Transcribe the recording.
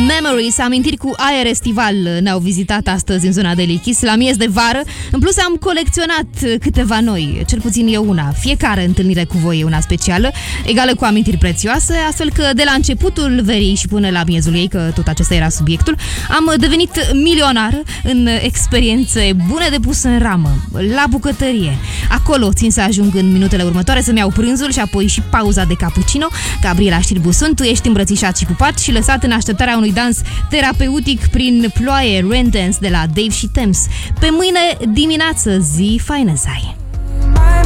Memories, amintiri cu aer estival ne-au vizitat astăzi în zona de Lichis, la miez de vară. În plus am colecționat câteva noi, cel puțin eu una. Fiecare întâlnire cu voi e una specială, egală cu amintiri prețioase, astfel că de la începutul verii și până la miezul ei, că tot acesta era subiectul, am devenit milionar în experiențe bune de pus în ramă, la bucătărie. Acolo țin să ajung în minutele următoare să-mi iau prânzul și apoi și pauza de cappuccino. Gabriela Știrbu sunt, tu ești îmbrățișat și pupat și lăsat în așteptarea unui dans terapeutic prin ploaie, Rain Dance de la Dave și Thames. Pe mâine dimineață, zi faină să ai!